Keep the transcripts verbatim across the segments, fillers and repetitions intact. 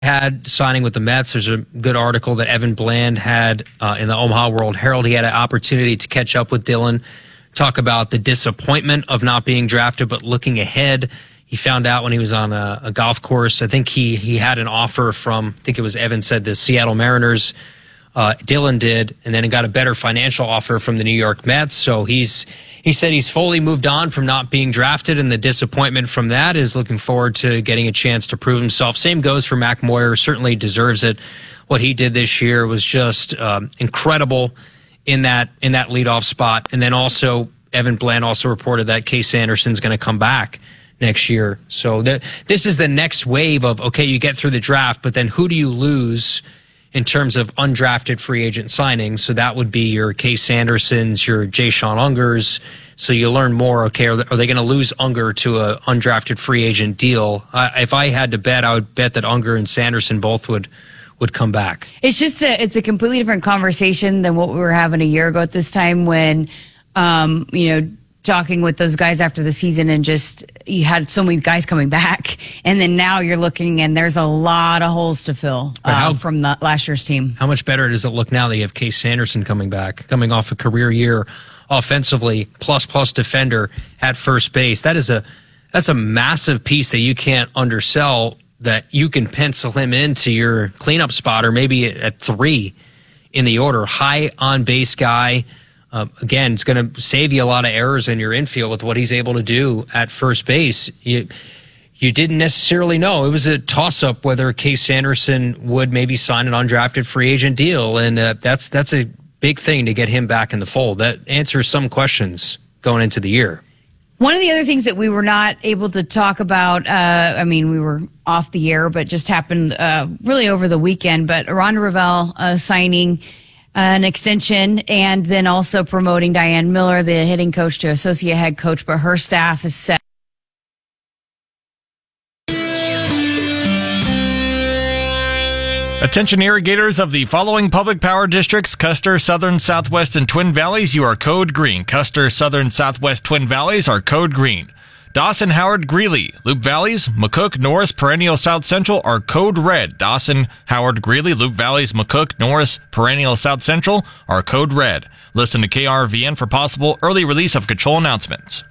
had signing with the Mets. There's a good article that Evan Bland had uh, in the Omaha World Herald. He had an opportunity to catch up with Dylan, talk about the disappointment of not being drafted, but looking ahead. He found out when he was on a, a golf course. I think he he had an offer from, I think it was Evan said, the Seattle Mariners. Uh, Dylan did, and then he got a better financial offer from the New York Mets. So he's he said he's fully moved on from not being drafted, and the disappointment from that is looking forward to getting a chance to prove himself. Same goes for Mac Moyer. Certainly deserves it. What he did this year was just um, incredible in that in that leadoff spot. And then also Evan Bland also reported that Case Anderson's going to come back next year. So the, this is the next wave of, okay, you get through the draft, but then who do you lose in terms of undrafted free agent signings? So that would be your Case Andersons, your Jay Sean Ungers. So you learn more, okay, are they, they going to lose Unger to a undrafted free agent deal? Uh, if I had to bet, I would bet that Unger and Sanderson both would would come back. It's just a, it's a completely different conversation than what we were having a year ago at this time when, um, you know, talking with those guys after the season and just you had so many guys coming back. And then now you're looking and there's a lot of holes to fill uh, how, from the last year's team. How much better does it look now that you have Case Sanderson coming back, coming off a career year offensively, plus plus defender at first base? That is a that's a massive piece that you can't undersell, that you can pencil him into your cleanup spot or maybe at three in the order. High on base guy. Uh, again, it's going to save you a lot of errors in your infield with what he's able to do at first base. You, you didn't necessarily know. It was a toss-up whether Case Sanderson would maybe sign an undrafted free agent deal, and uh, that's that's a big thing to get him back in the fold. That answers some questions going into the year. One of the other things that we were not able to talk about, uh, I mean, we were off the air, but just happened uh, really over the weekend, but Rhonda Revelle uh, signing an extension and then also promoting Diane Miller, the hitting coach, to associate head coach, but her staff is set. Attention irrigators of the following public power districts: Custer, Southern, Southwest, and Twin Valleys. You are code green. Custer, Southern, Southwest, Twin Valleys are code green. Dawson, Howard, Greeley, Loup Valleys, McCook, Norris, Perennial South Central are code red. Dawson, Howard, Greeley, Loup Valleys, McCook, Norris, Perennial South Central are code red. Listen to K R V N for possible early release of control announcements.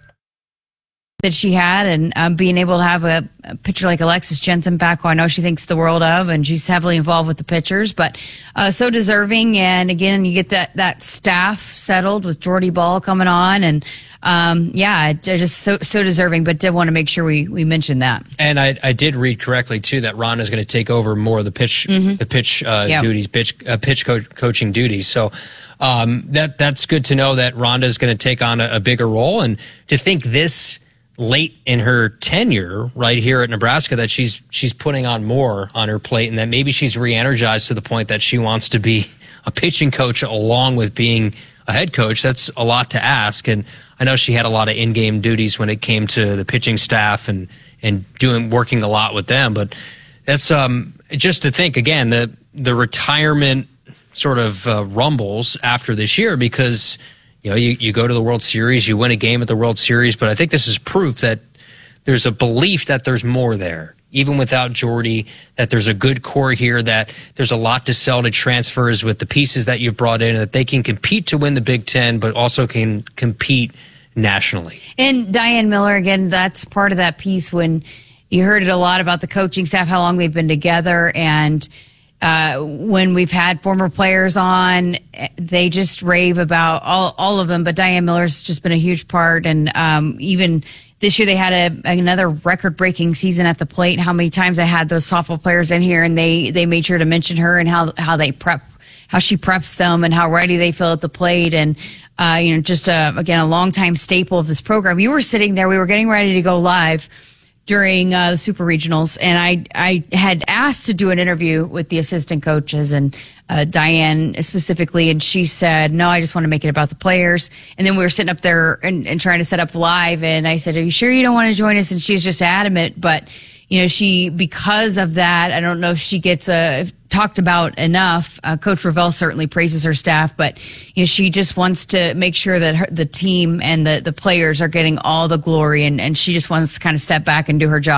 That she had, and um, being able to have a, a pitcher like Alexis Jensen back, who I know she thinks the world of, and she's heavily involved with the pitchers, but uh, so deserving. And again, you get that, that staff settled with Jordy Ball coming on, and um, yeah, just so so deserving. But did want to make sure we we mentioned that. And I I did read correctly too that Ron is going to take over more of the pitch mm-hmm. the pitch uh, yep. duties, pitch uh, pitch co- coaching duties. So. Um, that that's good to know that Rhonda is going to take on a, a bigger role, and to think this late in her tenure right here at Nebraska that she's she's putting on more on her plate, and that maybe she's re-energized to the point that she wants to be a pitching coach along with being a head coach. That's a lot to ask, and I know she had a lot of in-game duties when it came to the pitching staff and and doing working a lot with them. But that's um, just to think again the the retirement sort of uh, rumbles after this year, because you know you, you go to the World Series, you win a game at the World Series, but I think this is proof that there's a belief that there's more there, even without Jordy, that there's a good core here, that there's a lot to sell to transfers with the pieces that you've brought in, that they can compete to win the Big Ten, but also can compete nationally. And Diane Miller, again, that's part of that piece when you heard it a lot about the coaching staff, how long they've been together, and Uh, when we've had former players on, they just rave about all, all of them. But Diane Miller's just been a huge part. And um, even this year, they had a, another record-breaking season at the plate. How many times I had those softball players in here, and they, they made sure to mention her and how, how they prep, how she preps them and how ready they feel at the plate. And, uh, you know, just, a, again, a longtime staple of this program. You were sitting there. We were getting ready to go live during uh, the Super Regionals, and I I had asked to do an interview with the assistant coaches and uh, Diane specifically, and she said, no, I just want to make it about the players. And then we were sitting up there and, and trying to set up live, and I said, are you sure you don't want to join us? And she's just adamant, but you know, she, because of that, I don't know if she gets uh, talked about enough. Uh, Coach Revelle certainly praises her staff, but you know, she just wants to make sure that her, the team and the, the players are getting all the glory, and, and she just wants to kind of step back and do her job.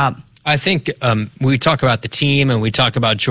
I think um, we talk about the team and we talk about